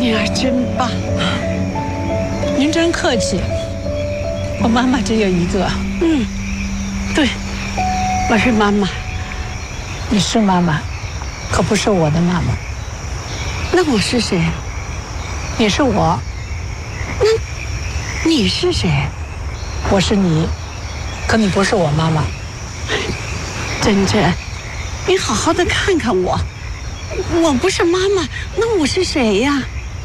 女儿真棒。 您真客气，我妈妈只有一个。 对，我是妈妈。 你是妈妈，可不是我的妈妈。 那我是谁？ 你是我。 那你是谁？ 我是你，可你不是我妈妈。 珍珍，你好好的看看我，我不是妈妈，那我是谁呀？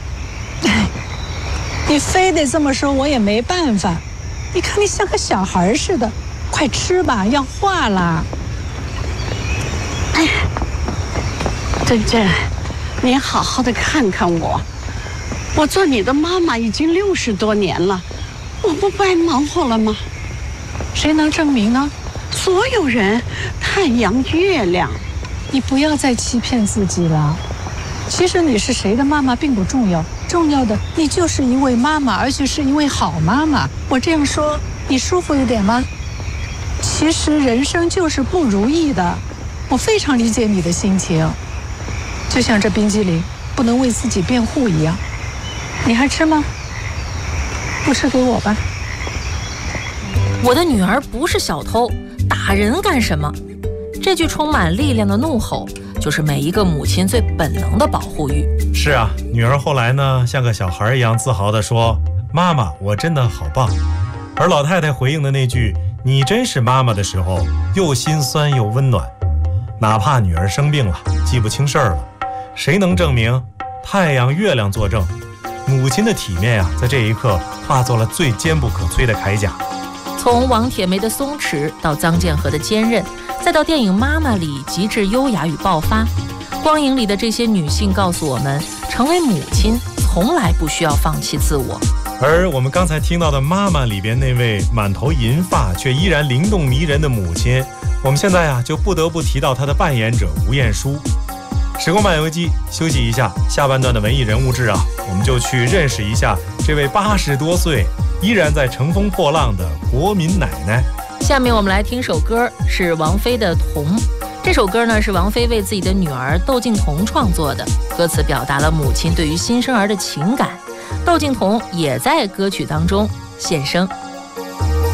你非得这么说，我也没办法。你看你像个小孩似的，快吃吧，要化了。 哎，珍珍，你好好的看看我，我做你的妈妈已经60多年了，我不白忙活了吗？ 谁能证明呢？ 所有人，太阳、月亮。 你不要再欺骗自己了。其实你是谁的妈妈并不重要，重要的你就是一位妈妈，而且是一位好妈妈。我这样说，你舒服一点吗？其实人生就是不如意的，我非常理解你的心情。就像这冰激凌不能为自己辩护一样。你还吃吗？不吃给我吧。 我的女儿不是小偷，打人干什么？这句充满力量的怒吼，就是每一个母亲最本能的保护欲。 是啊，女儿后来呢，像个小孩一样自豪地说：“妈妈，我真的好棒。”而老太太回应的那句“你真是妈妈”的时候，又心酸又温暖。哪怕女儿生病了，记不清事儿了，谁能证明？太阳、月亮作证，母亲的体面啊，在这一刻化作了最坚不可摧的铠甲。 从王铁梅的松弛到臧建和的坚韧，再到电影《妈妈》里极致优雅与爆发，光影里的这些女性告诉我们，成为母亲从来不需要放弃自我。 而我们刚才听到的《妈妈》里边那位满头银发却依然灵动迷人的母亲，我们现在啊就不得不提到她的扮演者吴彦姝。时光漫游记休息一下，下半段的文艺人物志啊，我们就去认识一下这位80多岁依然在乘风破浪的国民奶奶。 下面我们来听首歌，是王菲的《童》。这首歌呢是王菲为自己的女儿窦靖童创作的，歌词表达了母亲对于新生儿的情感。窦靖童也在歌曲当中现身。